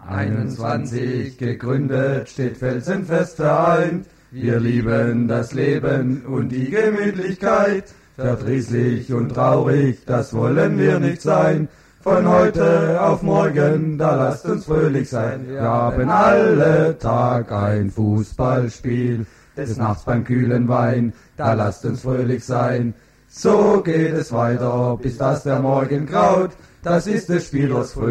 21 gegründet, steht felsenfest vereint. Wir lieben das Leben und die Gemütlichkeit. Verdrießlich und traurig, das wollen wir nicht sein. Von heute auf morgen, da lasst uns fröhlich sein. Wir haben alle Tag ein Fußballspiel, des Nachts beim kühlen Wein, da lasst uns fröhlich sein. So geht es weiter, bis dass der Morgen graut, das ist des Spielers Fröhlichkeit.